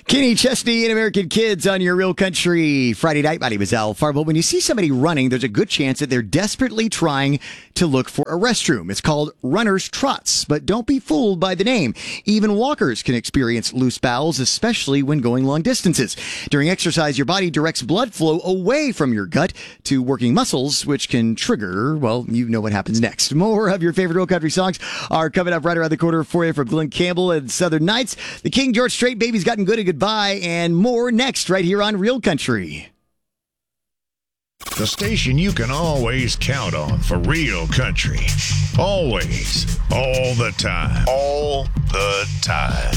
Kenny Chesney and American Kids on your Real Country Friday night. My name is Al Farbo. When you see somebody running, there's a good chance that they're desperately trying to look for a restroom. It's called runner's trots, but don't be fooled by the name. Even walkers can experience loose bowels, especially when going long distances. During exercise, your body directs blood flow away from your gut to working muscles, which can trigger, well, you know what happens next. More of your favorite Real Country songs are coming up right around the corner for you from Glenn Campbell and Southern Nights. The King George Strait, Baby's Gotten Good and Goodbye, and more next right here on Real Country. The station you can always count on for Real Country. Always. All the time. All the time.